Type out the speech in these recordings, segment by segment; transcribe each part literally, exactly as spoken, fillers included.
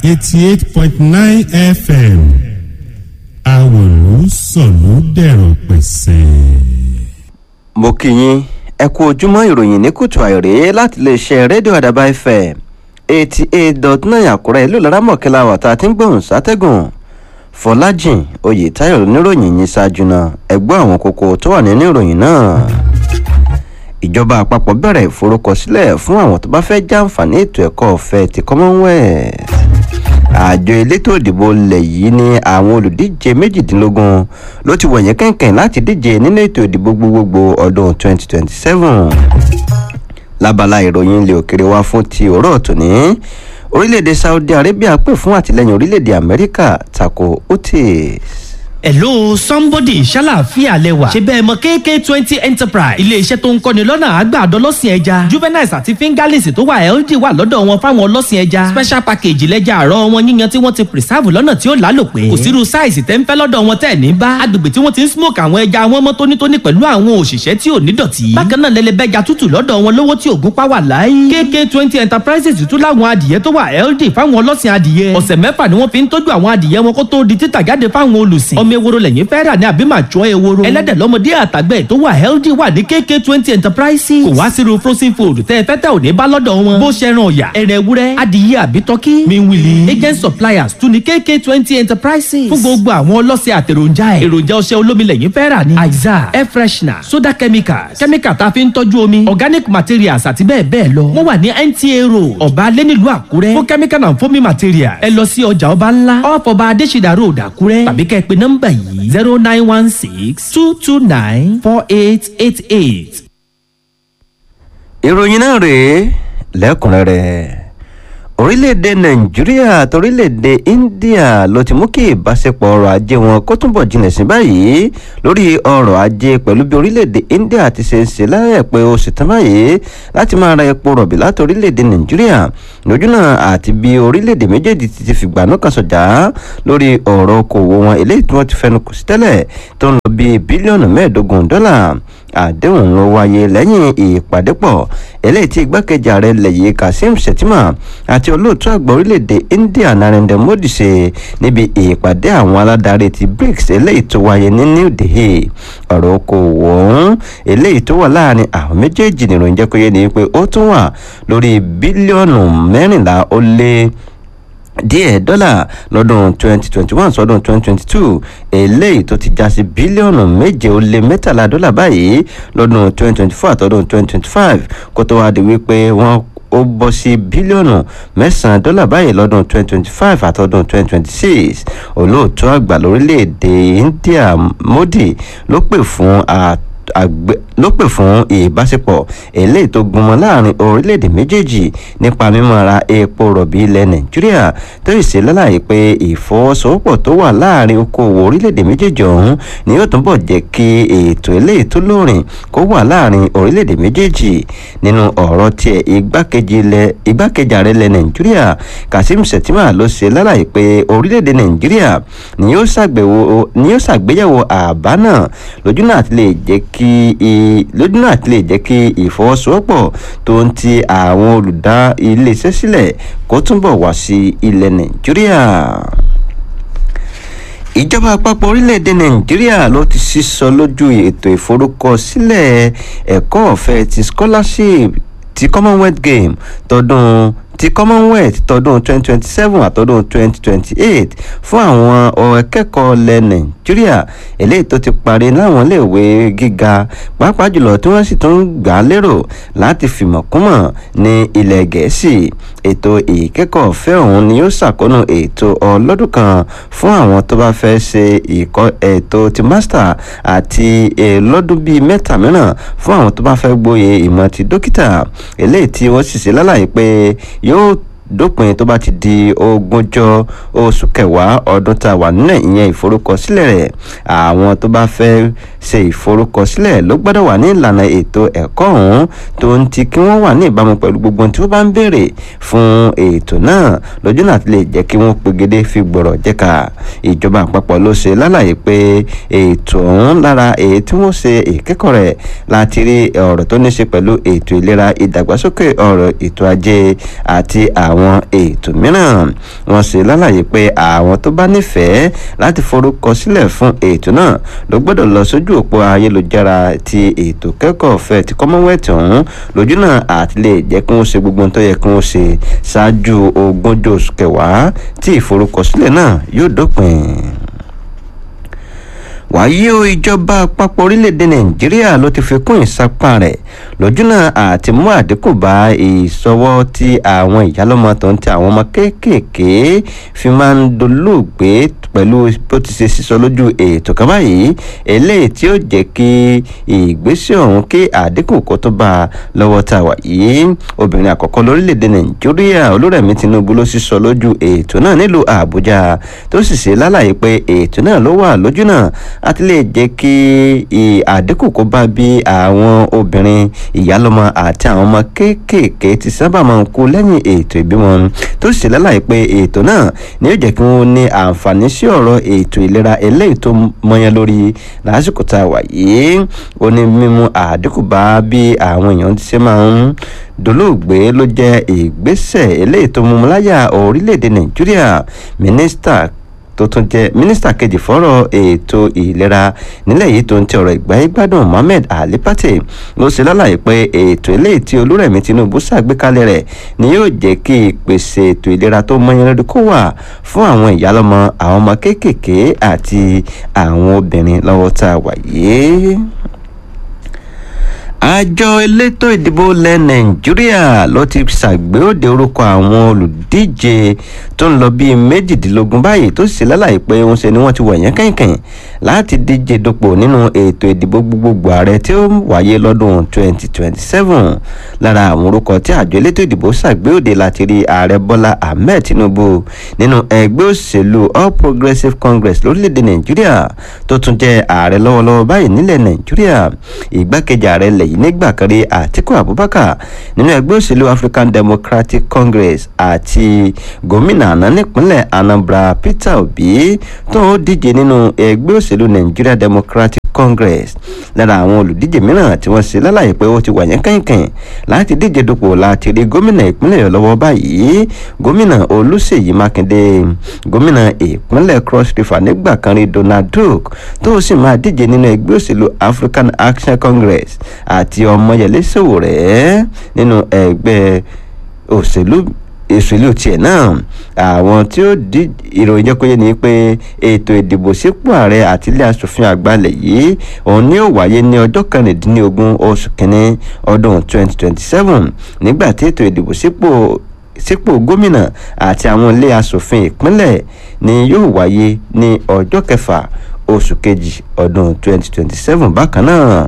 eighty-eight point nine F M àwòrán sọ̀lú dẹ̀rọ̀ pẹ̀sẹ̀. mo kí yín ẹ kú ojúmọ́ ìròyìn ní kùtù àìrè láti iléeṣẹ́ rédíò àdàbà F M eighty eight dot nine àkúrẹ́ ìlú laramọ̀kẹ́lá wà tá a ti ń gbóhùn sátẹ́gùn. fọlájìn oyètáyọ̀ oníròyìn yìí ṣáájú náà ẹ gbọ́ àwọn kókó tó wà nínú ìròyìn náà. ìjọba àpapọ̀ bẹ̀rẹ̀ ìforúkọsílẹ̀ fún àwọn tó bá fẹ́ jàǹfààní ètò ẹ̀kọ́ ọ̀fẹ́ ti Commonwealth. àjọ elétò ìdìbò ilẹ̀ yìí ní àwọn olùdíje méjìdínlógún ló ti wọ̀nyẹn kẹ̀kẹ́ láti díje nínú ètò ìdìbò gbogbogbò ọdún twenty twenty seven. lábala ìròyìn ilẹ̀ òkèrè wá fún ti òórọ̀ tòní orílẹ̀-èdè Saudi Arabia pè fún àtìlẹ́yìn orílẹ̀-èdè Amẹ́ríkà tako Houthis. hello somebody ṣàlàáfíà lẹwà ṣe bẹ́ẹ̀ mọ K K twenty enterprise iléeṣẹ́ tó ń kọ́ni lọ́nà àgbàdo ọlọ́sìn ẹja juveniles àti fingerlings tó wà healthy wà lọ́dọ̀ wọn fáwọn ọlọ́sìn ẹja special package lẹ́jà àárọ̀ wọn yíyan tí wọ́n ti preserve lọ́nà tí ó lálòpẹ́ kò sírú size tẹ́ ń fẹ́ lọ́dọ̀ wọn tẹ́ ní bá agbègbè tí wọ́n ti ń smoke àwọn ẹja wọn mọ́ tónítóní pẹ̀lú àwọn òṣìṣẹ́ tí ò ní dọ̀tí bákan náà lẹ́lẹ́bẹ́ja tútù lọ́dọ̀ wọn lówó tí ògún pa wà láyé K K twenty enterprises tún láwọn adìyẹ tó wà healthy fáwọn ọlọ́sìn adìyẹ ọ̀sẹ̀ mẹ́fà ni wọ́n fi ń tọ́jú àwọn adìyẹ wọn kó tó di títà jáde fáwọn olùsìn ọmọ ewúro lẹ́yìn fẹ́ rà ní àbí màá jọ ewúro ẹlẹ́dẹ̀ lọ́mọdé àtàgbẹ̀ tó wà healthy wà ní K K twenty enterprises kò wá sírú frozen food tẹ́ ẹ fẹ́ tẹ́ ò ní bá lọ́dọ̀ wọn bó ṣe ran ọ̀yà ẹ̀rẹ̀ ewúrẹ́ adìyẹ àbí tọ́kí miwili agent suppliers tún ní K K twenty enterprises fún gbogbo àwọn ọlọ́sẹ̀ àtẹ̀ròjà ẹ̀ èròjà ọṣẹ olómi lẹ́yìn fẹ́ rà ní aiza air freshener soda chemicals chemical tá a fi ń tọ́jú omi organic materials àti bẹ́ẹ̀ bẹ́ẹ̀ lọ wọ́n wà ní N T A road ọba alẹ́ nílùú Àkúrẹ́ fún chemical and foaming materials ẹ lọ sí ọjà ọba ńlá off ọba Adéṣídà road Àkúrẹ́ tàbí kẹ́ ẹ pè nọ́mbà yìí zero nine one six two two nine four eight eight eight. ìròyìn náà rèé lẹ́kùnrẹ́rẹ́ orílẹ̀-èdè nàìjíríà àti orílẹ̀-èdè india ló ti mú kí ìbáṣepọ̀ ọrọ̀ ajé wọn kó túnbọ̀ jinlẹ̀ sí báyìí lórí ọrọ̀ ajé pẹ̀lú bí orílẹ̀-èdè india ti ṣe ń ṣe láìpẹ́ oṣù tán báyìí láti máa ra epo rọ̀bì láti orílẹ̀-èdè nàìjíríà lójúnà àti bí orílẹ̀-èdè méjèèjì ti ti fìgbà náà kan sọ̀jà lórí ọ̀rọ̀ okòwò wọn eléyìí tí wọ́n ti fẹnu kò sí tẹ́lẹ̀ tó ń lọ bí bílíọ̀nù mẹ́ẹ̀ẹ́dógún dọ́là àdéhùn ló wáyé lẹ́yìn ìpàdé pọ̀ eléyìí tí igbákejì ààrẹ ilẹ̀ yìí Kasim Shettima àti olóòtú àgbà orílẹ̀-èdè India Narendra Modi ṣe níbi ìpàdé àwọn aládarí ti BRICS eléyìí tó wáyé ní New Delhi ọ̀rọ̀ okòwò ọ̀hún eléyìí tó wà láàrin àwọn méjèèjì nìròyìn jẹ́ kó yé ni pé ó tún wà lórí bílíọ̀nù mẹ́rìnlá ó lé díẹ̀ dọ́là lọ́dún twenty twenty one sọ́dún twenty twenty two eléyìí tó ti já sí bílíọ̀nù méje ó lé mẹ́tàlá dọ́là báyìí lọ́dún twenty twenty four àtọ́dún twenty twenty five kó tó wá di wípé wọ́n ó bọ́ sí bílíọ̀nù mẹ́sàn-án dọ́là báyìí lọ́dún twenty twenty five àtọ́dún twenty twenty six olóòtú àgbà lórílẹ̀‐èdè India Modi ló pè fún àgbẹ̀ ló pè fún ìbáṣepọ̀ eléyìí tó gúnmọ́ láàrin orílẹ̀-èdè méjèèjì nípa mímọ́ra epo rọ̀bì ilẹ̀ nàìjíríà tó sì ṣe lálàyé pé ìfọwọ́sowọ́pọ̀ tó wà láàrin okòwò orílẹ̀-èdè méjèèjì ọ̀hún ni yóò túnbọ̀ jẹ́ kí ètò eléyìí tó lóòrìn kó wà láàrin orílẹ̀-èdè méjèèjì nínú ọ̀rọ̀ tiẹ̀ igbákejì ààrẹ ilẹ̀ nàìjíríà Kasim Shettima ló ṣe lálàyé pé orílẹ̀-èdè nàìjíríà ni yóò ṣàgbéyẹ̀wò àbá náà lójúnà àti lè jẹ́ kí lójú náà ti lè jẹ́ kí ìfọwọ́sowọ́pọ̀ tó ń ti àwọn olùdá iléeṣẹ́ sílẹ̀ kó túnbọ̀ wá sí ilẹ̀ nàìjíríà. ìjọba àpapọ̀ orílẹ̀-èdè nàìjíríà ló ti sísọ lójú ètò ìforúkọsílẹ̀ ẹ̀kọ́ ọ̀fẹ́ ti scholarship ti Commonwealth Game tọdún ti Commonwealth tọdún twenty twenty seven àtọdún twenty twenty eight fún àwọn akẹ́kọ̀ọ́ ilẹ̀ nàìjíríà eléyìí tó ti parí láwọn iléèwé gíga pàápàá jùlọ tí wọ́n sì tún gbà á lérò láti fìmọ̀kúmọ̀ ní ilẹ̀ gẹ̀ẹ́sì ètò ìkẹ́kọ̀ọ́ ọ̀fẹ́ ọ̀hún ni yóò ṣàkóónú ètò ọlọ́dún kan fún àwọn tó bá fẹ́ ṣe ètò ti master àti lọ́dún bíi mẹ́ta mìíràn fún àwọn tó bá fẹ́ gboyè ìmọ̀ ti dókítà eléyìí tí wọ́n sì ṣe lálàyé pé yóò dópin tó bá ti di ogúnjọ́ oṣù kẹwàá ọdún tá a wà nínú ìyẹn ìforúkọsílẹ̀ rẹ̀ àwọn tó bá fẹ́ ṣe ìforúkọsílẹ̀ ló gbọ́dọ̀ wà ní ìlànà ètò ẹ̀kọ́ ọ̀hún tó ń ti kí wọ́n wà ní ìbámu pẹ̀lú gbogbo tí wọ́n bá ń béèrè fún ètò náà lójú náà ti lè jẹ́ kí wọ́n pegedé fi gbọ̀rọ̀ jẹ́ka ìjọba àpapọ̀ ló ṣe lálàyé pé ètò ọ̀hún lára èyí tí wọ́n ṣe ìkẹ́kọ̀ọ́ rẹ̀ láti rí ọ̀rọ̀ tó ní ṣe pẹ̀lú ètò ìlera ìdàgbàsókè ọ̀rọ̀ ètò ajé àti àwọn àwọn ètò mìíràn. wọ́n ṣe lálàyé pé àwọn tó bá nífẹ̀ẹ́ láti forúkọ sílẹ̀ fún ètò náà ló gbọ́dọ̀ lọ sójú òpó ayélujára ti ètò kẹ́kọ̀ọ́ ọ̀fẹ́ ti commonwealth ọ̀hún lójú náà àti lè jẹ́ kí wọ́n ṣe gbogbo ohun tó yẹ kí wọ́n ṣe ṣáájú ogúnjọ́ oṣù kẹwàá tí ìforúkọsílẹ̀ náà yóò dópin. wàyí o ìjọba àpapọ̀ orílẹ̀-èdè nàìjíríà ló ti fi kún ìsapá rẹ̀ lójúnà àti mú àdínkù bá ìṣọwọ́ tí àwọn ìyálọ́mọ tó ń tẹ àwọn ọmọ kéékèèké fi máa ń dolóògbé pẹ̀lú bó ti ṣe sísọ lójú ètò kan báyìí eléyìí tí ó jẹ́ kí ìgbésẹ̀ ọ̀hún kí àdínkù kó tó bá a lọ́wọ́ tá a wà yìí. obìnrin àkọ́kọ́ lórílẹ̀‐èdè nàìjíríà olúrẹ̀mí tinubu ló sísọ lójú ètò náà nílùú àbújá tó sì ṣe lálàyé pé ètò náà ló wà lójú náà àti lè jẹ́ kí àdínkù kó bá bí àwọn obìnrin ìyálọ́mọ àti àwọn ọmọ kéékèèké ti sábà máa ń kú lẹ́yìn ètò ìbímọ tó sì ṣe lálàyé pé ètò náà ni yóò jẹ́ kí wọ́n ní àǹfààní sí ọ̀rọ̀ ètò ìlera eléyìí tó mọyán lórí lásìkò tá a wà yìí. ó ní mímú àdínkù bá bí àwọn èèyàn ti ṣe máa ń dolóògbé ló jẹ́ ìgbésẹ̀ eléyìí tó mú láyà orílẹ̀-èdè nàìjíríà. mínísítà tó tún jẹ́ mínísítà kejì fọ́rọ̀ ètò ìlera nílẹ̀ yìí tó ń tẹ ọ̀rọ̀ ìgbáyé gbádùn mohammed ali pate ló ṣe lálàyé pé ètò eléyìí tí olúrẹ̀mí tinubu ṣàgbékalẹ̀ rẹ̀ ni yóò jẹ́ kí ìpèsè ètò ìlera tó mọyán lórí kó wà fún àwọn ìyálọ́mọ àwọn ọmọ kéékèèké àti àwọn obìnrin lọ́wọ́ tá a wà yìí. àjọ elétò ìdìbò ilẹ̀ nàìjíríà ló ti ṣàgbéòde orúkọ àwọn olùdíje tó ń lọ bíi méjìdínlógún báyìí tó sì lálàyé pé òun ṣe ni wọ́n ti wọ̀nyẹn kẹ̀kẹ̀ láti díje dupò nínú ètò ìdìbò gbogbogbò ààrẹ tí ó wáyé lọ́dún twenty twenty seven. lára àwọn orúkọ tí àjọ elétò ìdìbò ṣàgbéòde láti rí ààrẹ bọ́lá ahmed tinubu nínú ẹgbẹ́ òṣèlú all progressives congress lórílẹ̀‐èdè nàìjíríà tó tún jẹ́ ààrẹ lọ́wọ́lọ́wọ́ báyìí nílẹ̀ nàìjíríà. ìgbákejì ààrẹ lẹ̀ yìí nígbà kan rí àtíkù abubakar nínú ẹgbẹ́ òṣèlú african democratic congress àti gómìnà àná nípínlẹ̀ anambra peter obi tó ń díje nínú ẹgbẹ́ òṣèlú nigeria democratic congress. lára àwọn olùdíje mìíràn tí wọ́n ṣe lálàyé pé ó ti wà yẹn kẹ́hìnkẹ́hìn láti díje dupò láti rí gómìnà ìpínlẹ̀ lọ́wọ́ báyìí gómìnà olúṣèyí mákindé, gómìnà ìpínlẹ̀ cross river nígbà kan rí donald duke tó sì máa díje nínú ẹgbẹ́ òṣèlú african action congress àti ọmọyẹlé sowore nínú ẹgbẹ́ òṣèlú ìṣèlú tiẹ̀ náà. àwọn tí ó di ìròyìn jẹ́ kó yé ni pé ètò ìdìbò sípò ààrẹ àti ilé asòfin àgbàlẹ̀ yìí òun ni ó wáyé ní ọjọ́ kẹrìndínlógún oṣù kínní ọdún twenty twenty seven nígbà tí ètò ìdìbò sípò sípò gómìnà àti àwọn ilé asòfin ìpínlẹ̀ ni yóò wáyé ní ọjọ́ kẹfà oṣù kejì ọdún twenty twenty seven bákan náà.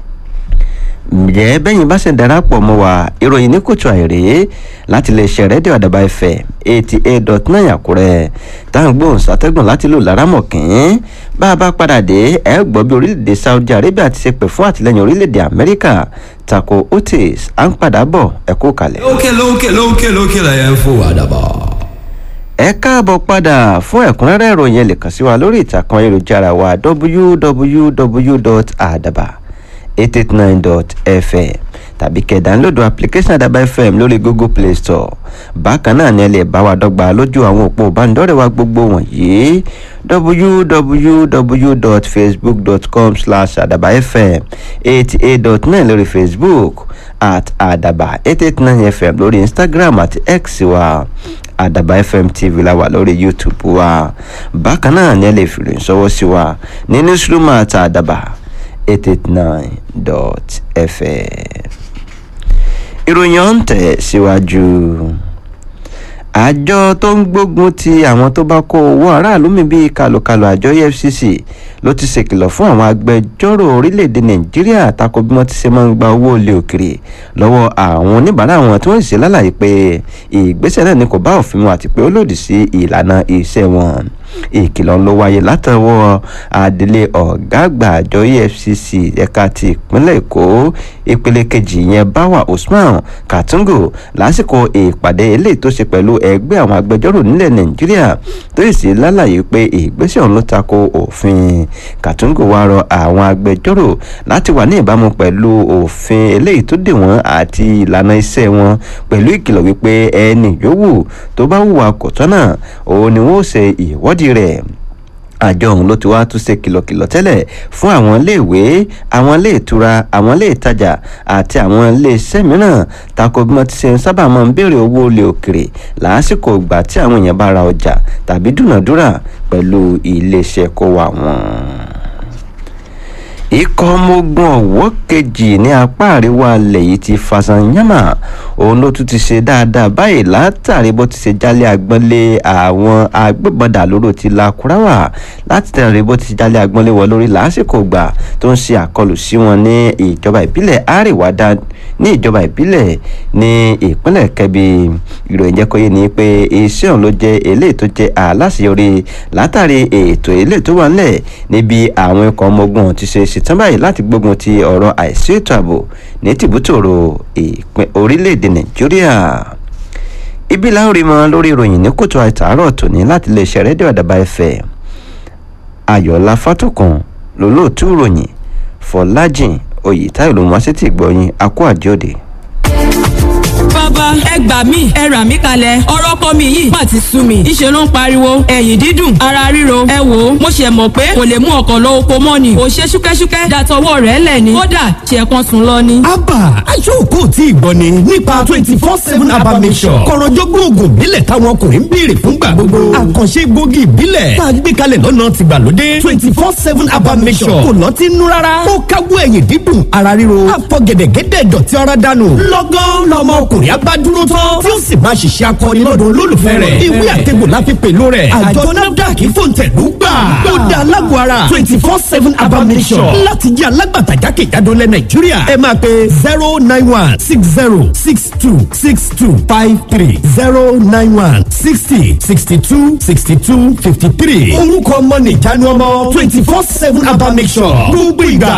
ǹjẹ́ bẹ́yìn bá ṣe darapọ̀ mọ́ wa ìròyìn ní kòtò àìrè láti lè ṣe rédíò àdàbà ẹ̀fẹ̀ eighty eight dot nine àkúrẹ́ táwọn gbóhùn sátẹ́gùn láti lò lárámọ̀kín. bá a bá padà dé ẹ gbọ́ bí orílẹ̀-èdè saudi arabia ti ṣe pè fún àtìlẹ́yìn orílẹ̀-èdè amẹ́ríkà tako otis à ń padà bọ̀ ẹ kú kalẹ̀. lókè lókè lókè lókè lẹ́yìn fún àdàbà. ẹ káàbọ̀ padà fún ẹ̀kúnrẹ́rẹ́ ìròyìn ẹ lè kàn sí wa lórí ìtàkùn ayélujára wa w w w dot adaba eight eight nine dot f m tàbí kẹ́ dánlódù application Adaba F M lórí Google Play Store. bákan náà ni ẹ lè bá wa dọ́gba lójú àwọn òpó ìbánidọ́rẹ̀ẹ́ wa gbogbo wọ̀nyí w w w dot facebook dot com slash adaba f m eighty eight dot nine lórí Facebook, at adaba eight eight nine f m lórí Instagram àti X wa, Adaba F M T V la wà lórí YouTube wa. bákan náà ni ẹ lè fi ìròyìn ṣọwọ́ sí wa ní newsroom at adaba eight eight nine dot f m. ìròyìn ọ̀hún tẹ̀ síwájú. àjọ tó ń gbógun ti àwọn tó bá kó owó aráàlú mi bíi kàlòkàlò àjọ E F C C ló ti ṣèkìlọ̀ fún àwọn agbẹjọ́rò orílẹ̀-èdè nàìjíríà tako bí wọ́n ti ṣe máa ń gba owó olè òkèrè lọ́wọ́ àwọn oníbàárà wọn tí wọ́n sì ṣe lálàyé pé ìgbésẹ̀ náà ni kò bá òfin mu àti pé ó lòdì sí ìlànà iṣẹ́ wọn. ìkìlọ̀ ló wáyé látọwọ́ adelé ọ̀gá àgbà àjọ E F C C ẹ̀ka ti ìpínlẹ̀ Èkó ìpele kejì yẹn Báwa Usman Katungu lásìkò ìpàdé eléyìí tó ṣe pẹ̀lú ẹgbẹ́ àwọn agbẹjọ́rò nílẹ̀ Nàìjíríà tó sì ṣe lálàyé pé ìgbésẹ̀ ọ̀hún ló tako òfin. Katungu wá rọ àwọn agbẹjọ́rò láti wà ní ìbámu pẹ̀lú òfin eléyìí tó dè wọ́n àti ìlànà iṣẹ́ wọn pẹ̀lú ìkìlọ̀ wípé ẹni yòówù tó bá hùwà kò tọ́nà òun ni wọ́n ṣe ìwọ́de rẹ̀. Àjọ ọ̀hún ló ti wá tún ṣe kìlọ̀kìlọ̀ tẹ́lẹ̀ fún àwọn iléèwé àwọn ilé ìtura àwọn ilé ìtajà àti àwọn ilé iṣẹ́ mìíràn tako bí wọ́n ti ṣe ń sábà máa ń béèrè owó olè òkèrè lásìkò ìgbà tí àwọn èèyàn bá ra ọjà tàbí dúnàdúrà pẹ̀lú iléeṣẹ́ kó wà wọ́n. Ikọ̀ ọmọ ogun ọ̀wọ́ kejì ní apá àríwá ilẹ̀ yìí ti Fasanyama òun ló tún ti ṣe dáadáa báyìí látàrí bó ti ṣe jálẹ̀ agbọ́nlé àwọn agbébọn dàlúrò ti Lakurawa láti tẹ̀lé bó ti jálẹ̀ agbọ́nlé wọn lórí lásìkò gbà tó ń ṣe àkọlù sí wọn ní ìjọba ìbílẹ̀ Àríwádá ní ìjọba ìbílẹ̀ ní ìpínlẹ̀ Kebbi. Ìròyìn jẹ́ kó yé ni pé iṣẹ́ ọ̀hún ló jẹ́ eléyìí tó jẹ́ aláṣeyọrí látàrí ètò eléyìí tó wà nílẹ̀ níbi àwọn ikọ̀ ọmọ ogun ti ṣe ṣetán báyìí láti gbógun ti ọ̀rọ̀ àìsí ètò ààbò ní tìbútòrò ìpín orílẹ̀-èdè Nàìjíríà. Ibi láwọn rí mọ lórí ìròyìn ní kòtò àìtàárọ̀ tòní láti lè ṣe rédíò Àdàbà Ẹ̀fẹ̀. Ayọ̀lá Fátòkùn lólóòtú ìròyìn Fọlájìn Oyètáyọ̀ ló mú wá sí ti ìgbọ̀yìn akó àjọdè. Bàbá ẹ gbà mí ẹ rà mí kalẹ̀ ọ̀rọ̀ kọ́ mi yìí má ti sú mi ìṣe ló ń pariwo ẹ̀yìn dídùn ara ríro ẹ wò ó mo ṣe mọ̀ pé kò lè mú ọkọ̀ lọ oko mọ́ ni kò ṣe ṣúkẹ́ṣúkẹ́ dàtọwọ́ rẹ̀ lẹ̀ ni kódà ṣe kan sùn lọ ni. Abba aṣọ́kò tí ì gbọ́ ni nípa twenty four seven Abba Mission kọ̀rọ̀jọ́gbọ́n oògùn ìbílẹ̀ táwọn ọkùnrin ń béèrè fúngbà gbogbo àkànṣe gbòógì ìbílẹ̀ tá a gbé kalẹ̀ lọ́nà tìgbàlódé twenty four seven Abba Mission kò lọ́tí nú rárá ó káwọ́ ẹ̀yìn dídùn ara ríro àfọ̀gẹ̀dẹ̀gẹ̀dẹ̀ dọ̀tí ara dànù lọ́gán lọ́mọ ọkùnrin abá dúró tán tí ó sì máa ṣiṣẹ́ akọni lọ́dọ̀ olólùfẹ́ rẹ̀ ìwé àtẹ̀gbò la fi pẹ̀lú rẹ̀ àjọ NAFDAC fòǹtẹ̀lú gbà ó dá alágbó ara twenty four seven Abba Mission láti jẹ́ alágbàtà jákèjádò lẹ̀ Nàìjíríà ẹ máa pe zero nine one six zero six two six two five three zero nine one sixty sixty two sixty two fifty three orúkọ ọmọ nìjánu ọmọ twenty four seven Abba Mission gbogbo ìgbà